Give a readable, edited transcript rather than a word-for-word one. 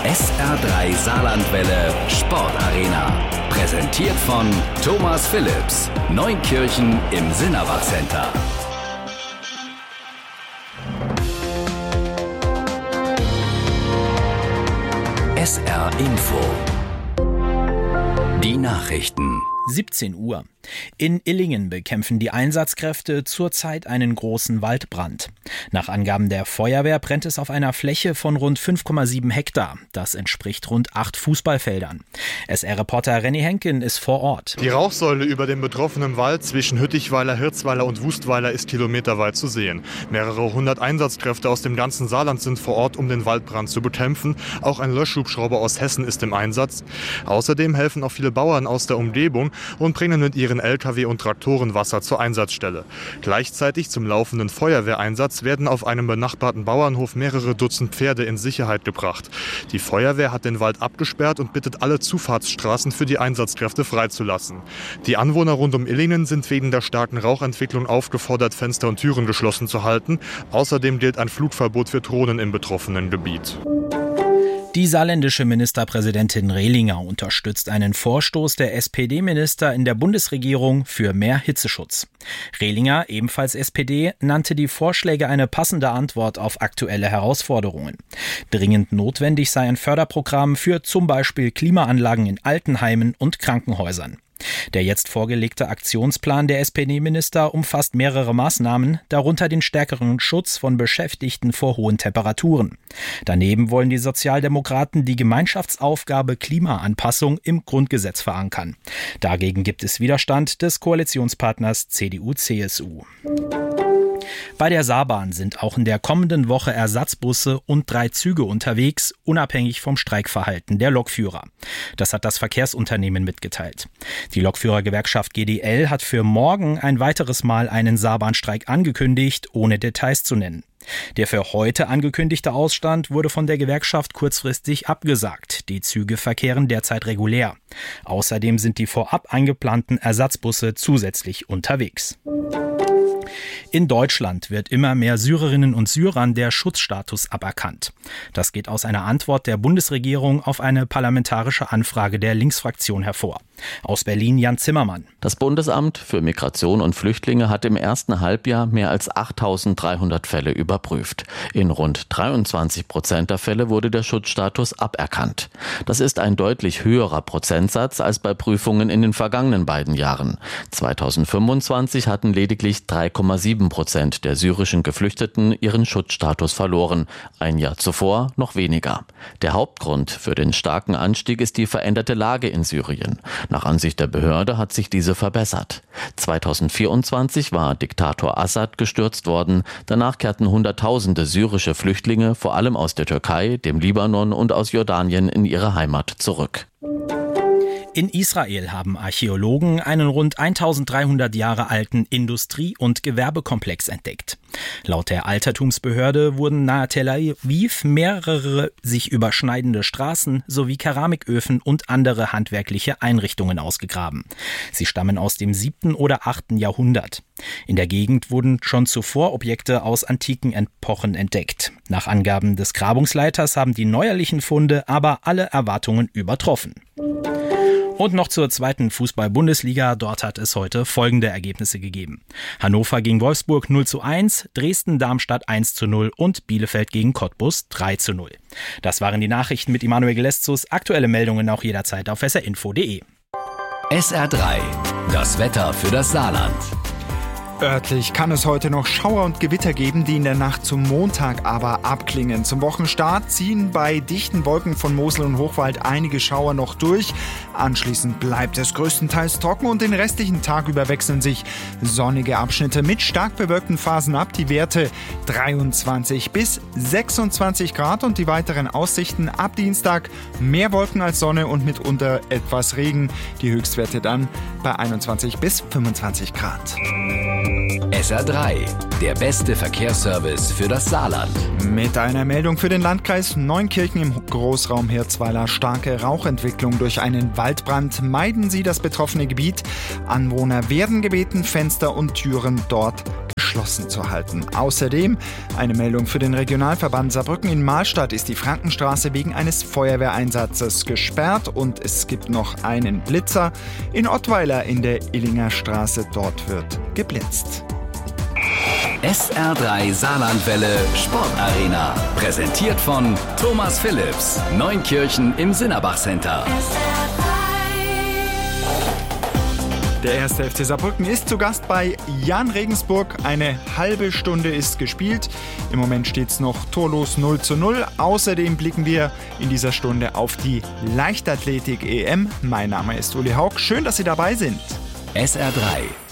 SR3 Saarlandwelle Sportarena. Präsentiert von Thomas Phillips. Neunkirchen im Sinnerbach Center. SR Info. Die Nachrichten. 17 Uhr. In Illingen bekämpfen die Einsatzkräfte zurzeit einen großen Waldbrand. Nach Angaben der Feuerwehr brennt es auf einer Fläche von rund 5,7 Hektar. Das entspricht rund 8 Fußballfeldern. SR-Reporter Renny Henken ist vor Ort. Die Rauchsäule über dem betroffenen Wald zwischen Hüttichweiler, Hirzweiler und Wustweiler ist kilometerweit zu sehen. Mehrere hundert Einsatzkräfte aus dem ganzen Saarland sind vor Ort, um den Waldbrand zu bekämpfen. Auch ein Löschhubschrauber aus Hessen ist im Einsatz. Außerdem helfen auch viele Bauern aus der Umgebung und bringen mit ihren Lkw und Traktoren Wasser zur Einsatzstelle. Gleichzeitig zum laufenden Feuerwehreinsatz werden auf einem benachbarten Bauernhof mehrere Dutzend Pferde in Sicherheit gebracht. Die Feuerwehr hat den Wald abgesperrt und bittet alle Zufahrtsstraßen für die Einsatzkräfte freizulassen. Die Anwohner rund um Illingen sind wegen der starken Rauchentwicklung aufgefordert, Fenster und Türen geschlossen zu halten. Außerdem gilt ein Flugverbot für Drohnen im betroffenen Gebiet. Die saarländische Ministerpräsidentin Rehlinger unterstützt einen Vorstoß der SPD-Minister in der Bundesregierung für mehr Hitzeschutz. Rehlinger, ebenfalls SPD, nannte die Vorschläge eine passende Antwort auf aktuelle Herausforderungen. Dringend notwendig sei ein Förderprogramm für zum Beispiel Klimaanlagen in Altenheimen und Krankenhäusern. Der jetzt vorgelegte Aktionsplan der SPD-Minister umfasst mehrere Maßnahmen, darunter den stärkeren Schutz von Beschäftigten vor hohen Temperaturen. Daneben wollen die Sozialdemokraten die Gemeinschaftsaufgabe Klimaanpassung im Grundgesetz verankern. Dagegen gibt es Widerstand des Koalitionspartners CDU-CSU. Bei der Saarbahn sind auch in der kommenden Woche Ersatzbusse und 3 Züge unterwegs, unabhängig vom Streikverhalten der Lokführer. Das hat das Verkehrsunternehmen mitgeteilt. Die Lokführergewerkschaft GDL hat für morgen ein weiteres Mal einen Saarbahnstreik angekündigt, ohne Details zu nennen. Der für heute angekündigte Ausstand wurde von der Gewerkschaft kurzfristig abgesagt. Die Züge verkehren derzeit regulär. Außerdem sind die vorab eingeplanten Ersatzbusse zusätzlich unterwegs. In Deutschland wird immer mehr Syrerinnen und Syrern der Schutzstatus aberkannt. Das geht aus einer Antwort der Bundesregierung auf eine parlamentarische Anfrage der Linksfraktion hervor. Aus Berlin Jan Zimmermann. Das Bundesamt für Migration und Flüchtlinge hat im ersten Halbjahr mehr als 8.300 Fälle überprüft. In rund 23% der Fälle wurde der Schutzstatus aberkannt. Das ist ein deutlich höherer Prozentsatz als bei Prüfungen in den vergangenen beiden Jahren. 2025 hatten lediglich 3,7% der syrischen Geflüchteten ihren Schutzstatus verloren. Ein Jahr zuvor noch weniger. Der Hauptgrund für den starken Anstieg ist die veränderte Lage in Syrien. Nach Ansicht der Behörde hat sich diese verbessert. 2024 war Diktator Assad gestürzt worden. Danach kehrten Hunderttausende syrische Flüchtlinge, vor allem aus der Türkei, dem Libanon und aus Jordanien, in ihre Heimat zurück. In Israel haben Archäologen einen rund 1300 Jahre alten Industrie- und Gewerbekomplex entdeckt. Laut der Altertumsbehörde wurden nahe Tel Aviv mehrere sich überschneidende Straßen sowie Keramiköfen und andere handwerkliche Einrichtungen ausgegraben. Sie stammen aus dem 7. oder 8. Jahrhundert. In der Gegend wurden schon zuvor Objekte aus antiken Epochen entdeckt. Nach Angaben des Grabungsleiters haben die neuerlichen Funde aber alle Erwartungen übertroffen. Und noch zur 2. Fußball-Bundesliga. Dort hat es heute folgende Ergebnisse gegeben. Hannover gegen Wolfsburg 0:1, Dresden-Darmstadt 1:0 und Bielefeld gegen Cottbus 3:0. Das waren die Nachrichten mit Immanuel Geleszus. Aktuelle Meldungen auch jederzeit auf srinfo.de. SR3, das Wetter für das Saarland. Örtlich kann es heute noch Schauer und Gewitter geben, die in der Nacht zum Montag aber abklingen. Zum Wochenstart ziehen bei dichten Wolken von Mosel und Hochwald einige Schauer noch durch. Anschließend bleibt es größtenteils trocken und den restlichen Tag über wechseln sich sonnige Abschnitte mit stark bewölkten Phasen ab. Die Werte 23 bis 26 Grad und die weiteren Aussichten ab Dienstag mehr Wolken als Sonne und mitunter etwas Regen. Die Höchstwerte dann bei 21 bis 25 Grad. SR3, der beste Verkehrsservice für das Saarland. Mit einer Meldung für den Landkreis Neunkirchen im Großraum Hirzweiler. Starke Rauchentwicklung durch einen Waldbrand. Meiden Sie das betroffene Gebiet. Anwohner werden gebeten, Fenster und Türen dort geschlossen zu halten. Außerdem eine Meldung für den Regionalverband Saarbrücken. In Mahlstadt ist die Frankenstraße wegen eines Feuerwehreinsatzes gesperrt und es gibt noch einen Blitzer. In Ottweiler in der Illinger Straße, dort wird geblitzt. SR3 Saarlandwelle Sportarena. Präsentiert von Thomas Phillips. Neunkirchen im Sinnerbach Center. Der 1. FC Saarbrücken ist zu Gast bei Jan Regensburg. Eine halbe Stunde ist gespielt. Im Moment steht es noch torlos 0:0. Außerdem blicken wir in dieser Stunde auf die Leichtathletik-EM. Mein Name ist Uli Haug. Schön, dass Sie dabei sind. SR3